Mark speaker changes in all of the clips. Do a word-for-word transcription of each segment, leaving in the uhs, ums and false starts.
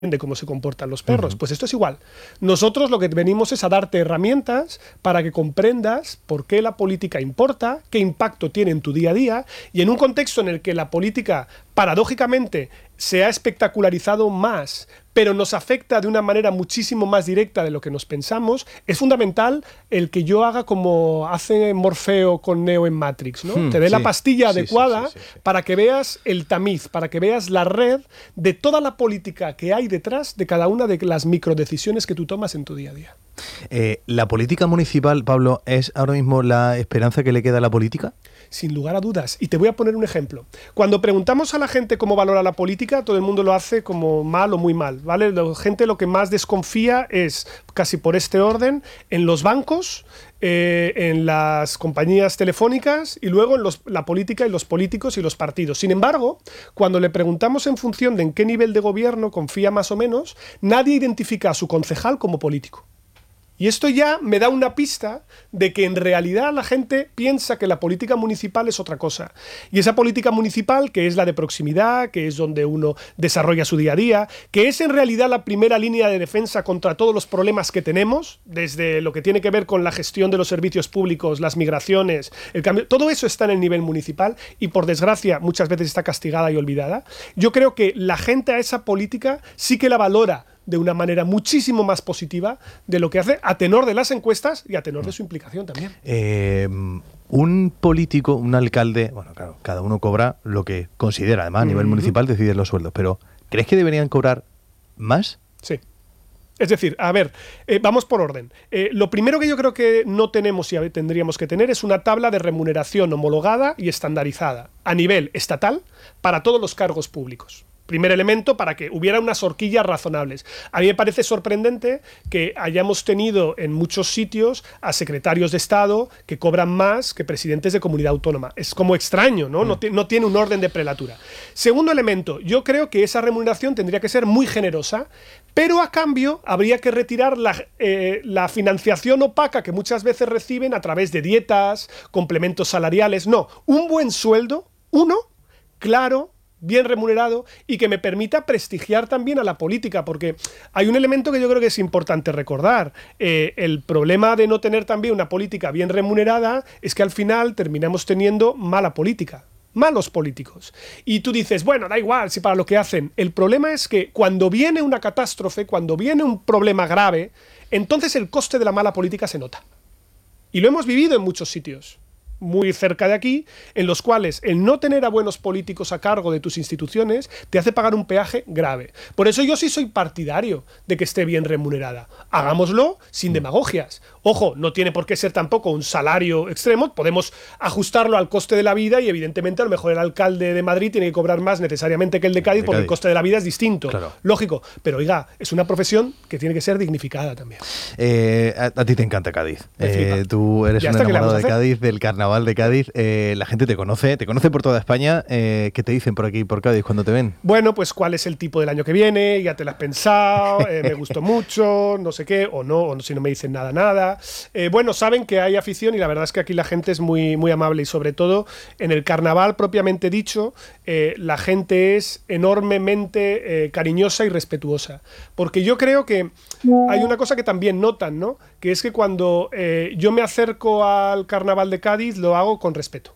Speaker 1: de cómo se comportan los perros. Uh-huh. Pues esto es igual. Nosotros lo que venimos es a darte herramientas para que comprendas por qué la política importa, qué impacto tiene en tu día a día, y en un contexto en el que la política, paradójicamente, se ha espectacularizado más, pero nos afecta de una manera muchísimo más directa de lo que nos pensamos, es fundamental el que yo haga como hace Morfeo con Neo en Matrix, ¿no? Hmm, Te dé sí, la pastilla sí, adecuada sí, sí, sí, sí. para que veas el tamiz, para que veas la red de toda la política que hay detrás de cada una de las microdecisiones que tú tomas en tu día a día.
Speaker 2: Eh, ¿La política municipal, Pablo, es ahora mismo la esperanza que le queda a la política?
Speaker 1: Sin lugar a dudas. Y te voy a poner un ejemplo. Cuando preguntamos a la gente cómo valora la política, todo el mundo lo hace como mal o muy mal, ¿vale? La gente lo que más desconfía es, casi por este orden, en los bancos, eh, en las compañías telefónicas y luego en los, la política y los políticos y los partidos. Sin embargo, cuando le preguntamos en función de en qué nivel de gobierno confía más o menos, nadie identifica a su concejal como político. Y esto ya me da una pista de que en realidad la gente piensa que la política municipal es otra cosa. Y esa política municipal, que es la de proximidad, que es donde uno desarrolla su día a día, que es en realidad la primera línea de defensa contra todos los problemas que tenemos, desde lo que tiene que ver con la gestión de los servicios públicos, las migraciones, el cambio, todo eso está en el nivel municipal y por desgracia muchas veces está castigada y olvidada. Yo creo que la gente a esa política sí que la valora de una manera muchísimo más positiva de lo que hace a tenor de las encuestas y a tenor de su implicación también.
Speaker 2: Eh, un político, un alcalde, bueno, claro, cada uno cobra lo que considera, además a nivel uh-huh. municipal deciden los sueldos, pero ¿crees que deberían cobrar más?
Speaker 1: Sí. Es decir, a ver, eh, vamos por orden. Eh, lo primero que yo creo que no tenemos y tendríamos que tener es una tabla de remuneración homologada y estandarizada a nivel estatal para todos los cargos públicos. Primer elemento para que hubiera unas horquillas razonables. A mí me parece sorprendente que hayamos tenido en muchos sitios a secretarios de Estado que cobran más que presidentes de comunidad autónoma. Es como extraño, ¿no? Mm. No, no tiene un orden de prelatura. Segundo elemento, yo creo que esa remuneración tendría que ser muy generosa, pero a cambio habría que retirar la, eh, la financiación opaca que muchas veces reciben a través de dietas, complementos salariales. No, un buen sueldo, uno, claro, bien remunerado y que me permita prestigiar también a la política, porque hay un elemento que yo creo que es importante recordar. Eh, el problema de no tener también una política bien remunerada es que al final terminamos teniendo mala política, malos políticos. Y tú dices, bueno, da igual si para lo que hacen. El problema es que cuando viene una catástrofe, cuando viene un problema grave, entonces el coste de la mala política se nota. Y lo hemos vivido en muchos sitios muy cerca de aquí, en los cuales el no tener a buenos políticos a cargo de tus instituciones te hace pagar un peaje grave. Por eso yo sí soy partidario de que esté bien remunerada. Hagámoslo sin demagogias. Ojo, no tiene por qué ser tampoco un salario extremo, podemos ajustarlo al coste de la vida y evidentemente a lo mejor el alcalde de Madrid tiene que cobrar más necesariamente que el de Cádiz, de porque Cádiz. El coste de la vida es distinto, claro. Lógico. Pero oiga, es una profesión que tiene que ser dignificada también.
Speaker 2: Eh, a, a ti te encanta Cádiz. Eh, tú eres un enamorado de Cádiz, del carnaval de Cádiz, eh, la gente te conoce, te conoce por toda España. Eh, ¿Qué te dicen por aquí, por Cádiz, cuando te ven?
Speaker 1: Bueno, pues cuál es el tipo del año que viene, ya te lo has pensado, eh, me gustó mucho, no sé qué, o no, o si no me dicen nada, nada. Eh, bueno, saben que hay afición y la verdad es que aquí la gente es muy, muy amable y sobre todo en el carnaval propiamente dicho, eh, la gente es enormemente eh, cariñosa y respetuosa. Porque yo creo que hay una cosa que también notan, ¿no? Que es que cuando eh, yo me acerco al carnaval de Cádiz lo hago con respeto.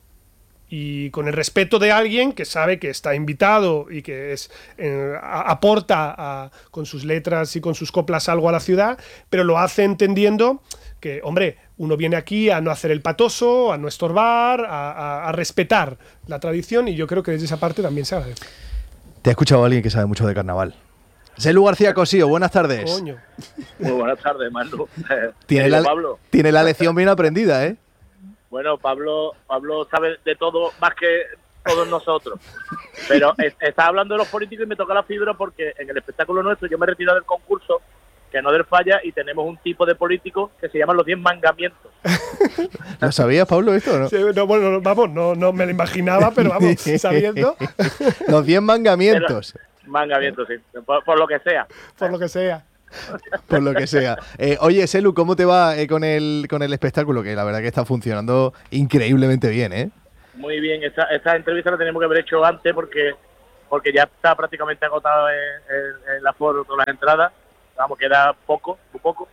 Speaker 1: Y con el respeto de alguien que sabe que está invitado y que es, eh, a, aporta a, con sus letras y con sus coplas algo a la ciudad, pero lo hace entendiendo que, hombre, uno viene aquí a no hacer el patoso, a no estorbar, a, a, a respetar la tradición y yo creo que desde esa parte también se agradece.
Speaker 2: Te ha escuchado alguien que sabe mucho de carnaval. Selu García Cosío, buenas tardes.
Speaker 3: Coño. Muy buenas tardes, Manu.
Speaker 2: Tiene la, Pablo. Tiene la lección bien aprendida, ¿eh?
Speaker 3: Bueno, Pablo, Pablo sabe de todo más que todos nosotros. Pero es, está hablando de los políticos y me toca la fibra porque en el espectáculo nuestro yo me he retirado del concurso, que no del falla, y tenemos un tipo de políticos que se llaman los diez mandamientos.
Speaker 2: ¿Lo sabías, Pablo, esto o no?
Speaker 1: Sí, no, bueno, vamos, no, no me lo imaginaba, pero vamos, sabiendo.
Speaker 2: Los diez mandamientos.
Speaker 3: Pero, mandamientos, sí, por, por lo que sea.
Speaker 1: Por lo que sea.
Speaker 2: Por lo que sea. Eh, oye, Selu, ¿cómo te va eh, con el con el espectáculo? Que la verdad que está funcionando increíblemente bien, ¿eh?
Speaker 3: Muy bien. Esta, esta entrevista la tenemos que haber hecho antes porque porque ya está prácticamente agotado el, el, el aforo, todas las entradas, vamos, queda poco, muy poco,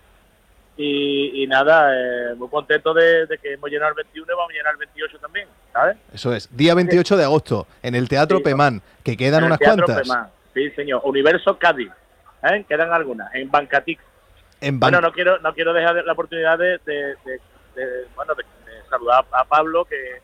Speaker 3: y, y nada, eh, muy contento de, de que hemos llenado el veintiuno y vamos a llenar el veintiocho también, ¿sabes?
Speaker 2: Eso es, día veintiocho de agosto, en el Teatro sí, Pemán, que quedan
Speaker 3: en
Speaker 2: unas
Speaker 3: el Teatro
Speaker 2: cuantas.
Speaker 3: Pemán. Sí, señor, Universo Cádiz, ¿eh? Quedan algunas, en Bancatic.
Speaker 2: En Ban-
Speaker 3: bueno, no quiero no quiero dejar la oportunidad de, de, de, de bueno, de, de saludar a Pablo, que,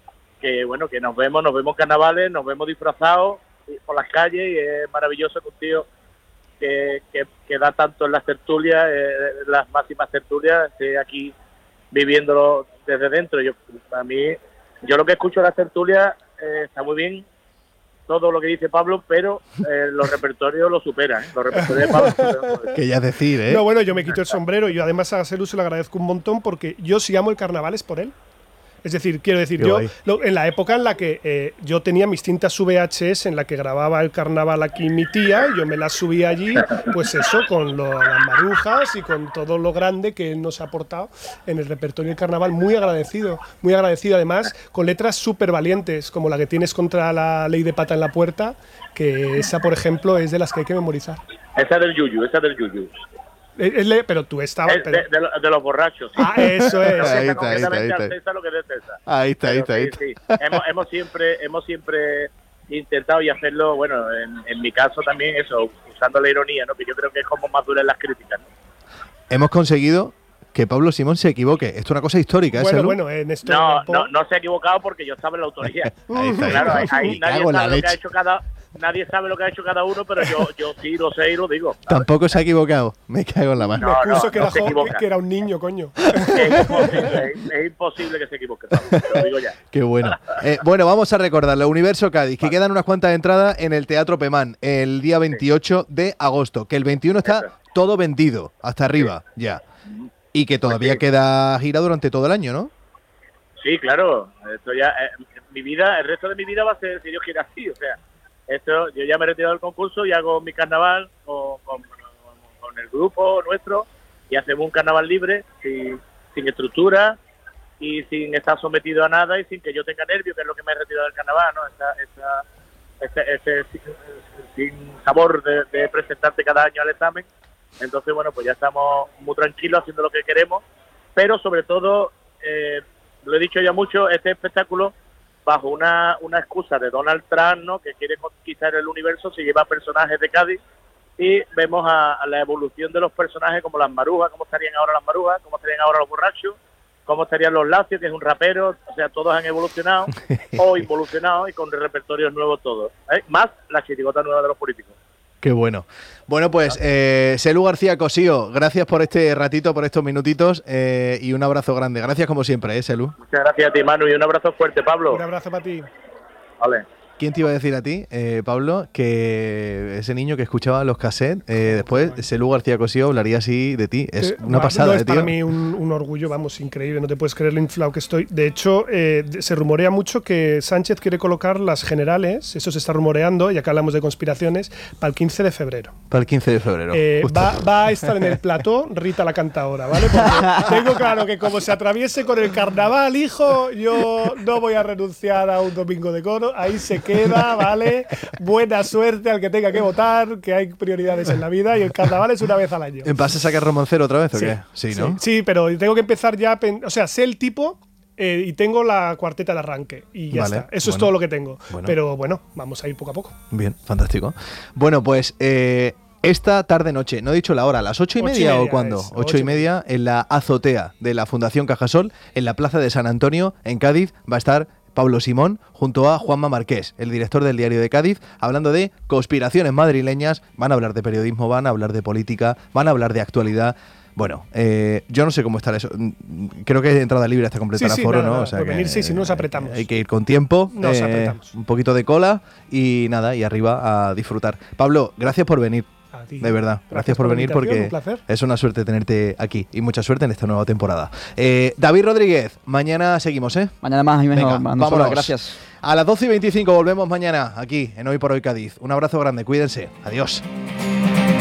Speaker 3: que bueno, que nos vemos, nos vemos carnavales, nos vemos disfrazados por las calles, y es maravilloso que un tío que, que, que da tanto en las tertulias, eh, las máximas tertulias, esté aquí viviéndolo desde dentro. Yo, a mí, yo lo que escucho de las tertulias eh, está muy bien, todo lo que dice Pablo, pero eh, los repertorios lo superan, ¿eh? Los repertorios de Pablo.
Speaker 2: Que ya es decir, ¿eh?
Speaker 1: No, bueno, yo me quito el sombrero y yo además a Selu se lo agradezco un montón porque yo si amo el carnaval es por él. Es decir, quiero decir,
Speaker 2: Qué
Speaker 1: yo
Speaker 2: guay.
Speaker 1: lo, en la época en la que eh, yo tenía mis cintas V H S en la que grababa el carnaval aquí mi tía, yo me las subía allí, pues eso, con lo, las marujas y con todo lo grande que él nos ha aportado en el repertorio del carnaval. Muy agradecido, muy agradecido además, con letras súper valientes, como la que tienes contra la ley de pata en la puerta, que esa, por ejemplo, es de las que hay que memorizar.
Speaker 3: Esa del Yuyu, esa del Yuyu.
Speaker 1: Es, es le, pero tú estabas…
Speaker 3: Es de, de, de, de los borrachos. Sí.
Speaker 1: Ah, eso es.
Speaker 2: Ahí está, ahí está, ahí está.
Speaker 3: César, lo que es César.
Speaker 2: Ahí está, ahí está, ahí
Speaker 3: está. Sí, sí. hemos, hemos siempre hemos siempre intentado y hacerlo, bueno, en, en mi caso también eso, usando la ironía, ¿no? Que yo creo que es como más dura en las críticas, ¿no?
Speaker 2: Hemos conseguido que Pablo Simón se equivoque. Esto es una cosa histórica, ¿eh?
Speaker 1: Bueno,
Speaker 2: Salud?
Speaker 1: bueno, en esto
Speaker 3: no, no, no se ha equivocado porque yo estaba en la autoría.
Speaker 2: Ahí está,
Speaker 3: claro,
Speaker 2: ahí está.
Speaker 3: ahí, ahí nadie
Speaker 2: Cago en la
Speaker 3: sabe lo que ha
Speaker 2: leche.
Speaker 3: hecho cada nadie sabe lo que ha hecho cada uno, pero yo yo sí lo sé y lo digo. ¿sabes?
Speaker 2: Tampoco se ha equivocado. Me cago en la mano.
Speaker 1: me
Speaker 3: No,
Speaker 1: excuso
Speaker 3: no,
Speaker 1: que,
Speaker 3: no
Speaker 1: era
Speaker 3: se
Speaker 1: jo-
Speaker 3: equivoca.
Speaker 1: que era un niño, coño.
Speaker 3: Es imposible, es, es imposible que se equivoque, Pablo, te lo digo ya.
Speaker 2: Qué bueno. Eh, bueno, vamos a recordarlo. Universo Cádiz, que quedan unas cuantas entradas en el Teatro Pemán el día veintiocho de agosto, que el veintiuno está
Speaker 3: Eso.
Speaker 2: todo vendido, hasta arriba, ya. Y que todavía
Speaker 3: sí.
Speaker 2: queda gira durante todo el año, ¿no?
Speaker 3: Sí, claro. Esto ya, eh, mi vida, el resto de mi vida va a ser si Dios quiere así. O sea, esto, yo ya me he retirado del concurso y hago mi carnaval con, con, con el grupo nuestro y hacemos un carnaval libre, sin, sin estructura y sin estar sometido a nada y sin que yo tenga nervios, que es lo que me he retirado del carnaval, ¿no? Esa, esa, ese, ese sin, sin sabor de, de presentarte cada año al examen. Entonces, bueno, pues ya estamos muy tranquilos haciendo lo que queremos, pero sobre todo, eh, lo he dicho ya mucho, este espectáculo, bajo una, una excusa de Donald Trump, ¿no?, que quiere conquistar el universo, se lleva personajes de Cádiz y vemos a, a la evolución de los personajes como las marujas, cómo estarían ahora las marujas, cómo estarían ahora los borrachos, cómo estarían los lacios, que es un rapero, o sea, todos han evolucionado o involucionado y con repertorios nuevos todos, ¿eh? Más la chirigota nueva de los políticos.
Speaker 2: Qué bueno. Bueno, pues, eh, Selu García Cosío, gracias por este ratito, por estos minutitos eh, y un abrazo grande. Gracias como siempre, ¿eh, Selu?
Speaker 3: Muchas gracias a ti, Manu, y un abrazo fuerte, Pablo.
Speaker 1: Un abrazo para ti.
Speaker 3: Vale.
Speaker 2: ¿Quién te iba a decir a ti, eh, Pablo, que ese niño que escuchaba los cassettes, eh, después Selu García Cosío hablaría así de ti? Es
Speaker 1: Eh,
Speaker 2: una
Speaker 1: va,
Speaker 2: pasada,
Speaker 1: no,
Speaker 2: eh,
Speaker 1: es
Speaker 2: tío.
Speaker 1: para mí un, un orgullo, vamos, increíble. No te puedes creer lo inflado que estoy. De hecho, eh, se rumorea mucho que Sánchez quiere colocar las generales, eso se está rumoreando, ya que hablamos de conspiraciones, para el quince de febrero.
Speaker 2: Para el quince de febrero.
Speaker 1: Eh,
Speaker 2: justo.
Speaker 1: va, va a estar en el plató Rita la cantadora, ¿vale? Porque tengo claro que como se atraviese con el carnaval, hijo, yo no voy a renunciar a un domingo de coro. Ahí se queda, ¿vale? Buena suerte al que tenga que votar, que hay prioridades en la vida y el carnaval es una vez al año.
Speaker 2: ¿Vas a sacar Romancero otra vez o
Speaker 1: Sí,
Speaker 2: qué? Sí, ¿no?
Speaker 1: Sí, sí, pero tengo que empezar ya. O sea, sé el tipo eh, y tengo la cuarteta de arranque. Y ya
Speaker 2: Vale,
Speaker 1: está. Eso es
Speaker 2: bueno.
Speaker 1: todo lo que tengo.
Speaker 2: Bueno.
Speaker 1: Pero bueno, vamos a ir poco a poco.
Speaker 2: Bien, fantástico. Bueno, pues eh, esta tarde-noche, no he dicho la hora, ¿a las ocho y
Speaker 1: Ocho y
Speaker 2: media,
Speaker 1: media
Speaker 2: o cuándo?
Speaker 1: es,
Speaker 2: Ocho,
Speaker 1: ocho
Speaker 2: y
Speaker 1: y
Speaker 2: media en la azotea de la Fundación Cajasol, en la Plaza de San Antonio, en Cádiz, va a estar Pablo Simón junto a Juanma Marqués, el director del Diario de Cádiz, hablando de conspiraciones madrileñas. Van a hablar de periodismo, van a hablar de política, van a hablar de actualidad. Bueno, eh, yo no sé cómo estará eso. Creo que entrada libre hasta completar
Speaker 1: Sí, sí,
Speaker 2: aforo,
Speaker 1: nada,
Speaker 2: ¿no?
Speaker 1: nada,
Speaker 2: O sea
Speaker 1: por
Speaker 2: que,
Speaker 1: venir, sí, si no nos apretamos.
Speaker 2: Hay que ir con tiempo,
Speaker 1: Nos
Speaker 2: eh,
Speaker 1: apretamos.
Speaker 2: un poquito de cola y nada, y arriba a disfrutar. Pablo, gracias por venir.
Speaker 1: A ti.
Speaker 2: De verdad, gracias,
Speaker 1: Gracias
Speaker 2: por
Speaker 1: por la
Speaker 2: venir
Speaker 1: invitación,
Speaker 2: porque
Speaker 1: un placer.
Speaker 2: es una suerte tenerte aquí y mucha suerte en esta nueva temporada. Eh, David Rodríguez, mañana seguimos, ¿eh?
Speaker 4: Mañana más y mejor.
Speaker 2: Venga,
Speaker 4: Manu Sola,
Speaker 2: vámonos.
Speaker 4: gracias.
Speaker 2: A las doce y veinticinco volvemos mañana aquí en Hoy por Hoy Cádiz. Un abrazo grande, cuídense. Adiós.